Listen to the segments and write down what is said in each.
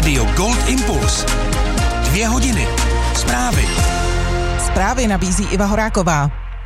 Rádio Gold Impuls. 2 hodiny. Zprávy. Zprávy nabízí Iva Horáková.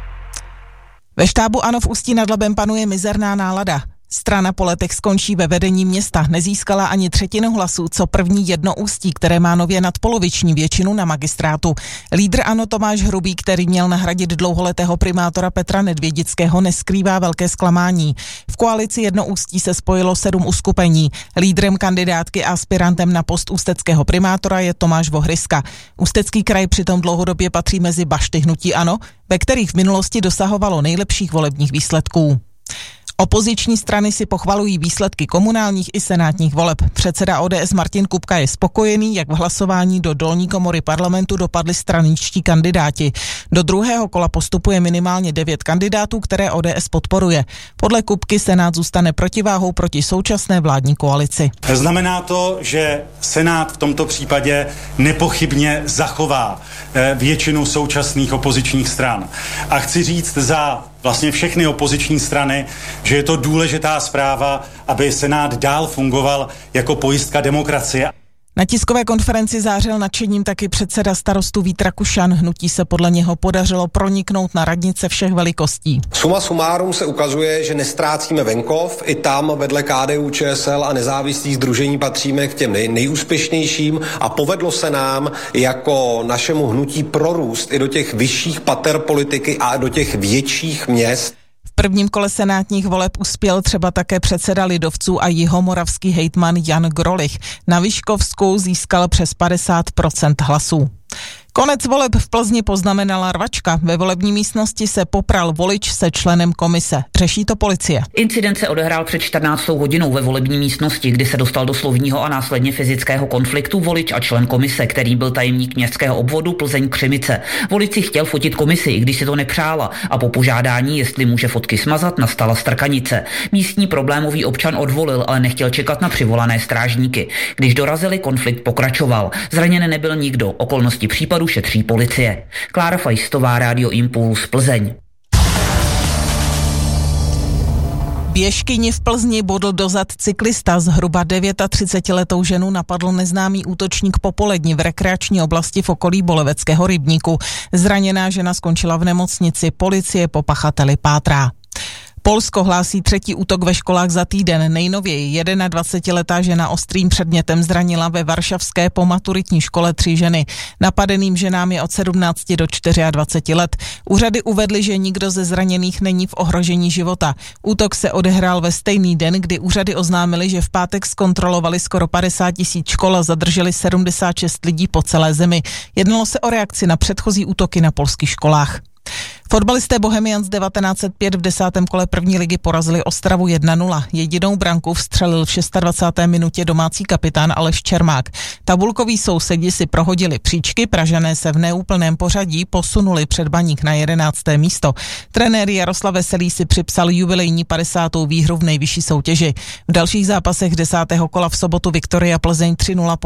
Ve štábu ANO v Ústí nad Labem panuje mizerná nálada. Strana po letech skončí ve vedení města. Nezískala ani 1/3 hlasů, co první jedno Ústí, které má nově nadpoloviční většinu na magistrátu. Lídr ANO Tomáš Hrubý, který měl nahradit dlouholetého primátora Petra Nedvědického, neskrývá velké zklamání. V koalici jedno Ústí se spojilo 7 uskupení. Lídrem kandidátky a aspirantem na post ústeckého primátora je Tomáš Vohryska. Ústecký kraj přitom dlouhodobě patří mezi bašty hnutí ANO, ve kterých v minulosti dosahovalo nejlepších volebních výsledků. Opoziční strany si pochvalují výsledky komunálních i senátních voleb. Předseda ODS Martin Kupka je spokojený, jak v hlasování do dolní komory parlamentu dopadli straničtí kandidáti. Do druhého kola postupuje minimálně 9 kandidátů, které ODS podporuje. Podle Kupky Senát zůstane protiváhou proti současné vládní koalici. Znamená to, že Senát v tomto případě nepochybně zachová většinu současných opozičních stran. A chci říct za vlastně všechny opoziční strany, že je to důležitá zpráva, aby Senát dál fungoval jako pojistka demokracie. Na tiskové konferenci zářil nadšením taky předseda Starostů Vít Rakušan. Hnutí se podle něho podařilo proniknout na radnice všech velikostí. Suma sumárum se ukazuje, že nestrácíme venkov. I tam vedle KDU, ČSL a nezávislých sdružení patříme k těm nejúspěšnějším a povedlo se nám jako našemu hnutí prorůst i do těch vyšších pater politiky a do těch větších měst. V prvním kole senátních voleb uspěl třeba také předseda lidovců a jihomoravský hejtman Jan Grolich. Na Vyškovskou získal přes 50% hlasů. Konec voleb v Plzni poznamenala rvačka. Ve volební místnosti se popral volič se členem komise. Řeší to policie. Incident se odehrál před 14 hodinou ve volební místnosti, kdy se dostal do slovního a následně fyzického konfliktu volič a člen komise, který byl tajemník městského obvodu Plzeň-Křimice. Volič si chtěl fotit komisi, i když si to nepřála, a po požádání, jestli může fotky smazat, nastala strkanice. Místní problémový občan odvolil, ale nechtěl čekat na přivolané strážníky. Když dorazili, konflikt pokračoval. Zraněn nebyl nikdo. Okolnosti případu šetří policie. Klára Fajstová, Rádio Impuls, Plzeň. Běžkyni v Plzni bodl dozad cyklista. Zhruba 39letou ženu napadl neznámý útočník popolední v rekreační oblasti v okolí Boleveckého rybníku. Zraněná žena skončila v nemocnici. Policie po pachateli pátrá. Polsko hlásí 3. útok ve školách za týden. Nejnověji 21letá žena ostrým předmětem zranila ve varšavské pomaturitní škole 3 ženy. Napadeným ženám je od 17 do 24 let. Úřady uvedly, že nikdo ze zraněných není v ohrožení života. Útok se odehrál ve stejný den, kdy úřady oznámily, že v pátek zkontrolovali skoro 50 000 škol a zadrželi 76 lidí po celé zemi. Jednalo se o reakci na předchozí útoky na polských školách. Fotbalisté Bohemians 1905 v 10. kole první ligy porazili Ostravu 1-0. Jedinou branku vstřelil v 26. minutě domácí kapitán Aleš Čermák. Tabulkoví sousedi si prohodili příčky, Pražané se v neúplném pořadí posunuli před Baník na 11. místo. Trenér Jaroslav Veselý si připsal jubilejní 50. výhru v nejvyšší soutěži. V dalších zápasech 10. kola v sobotu Viktoria Plzeň 3-0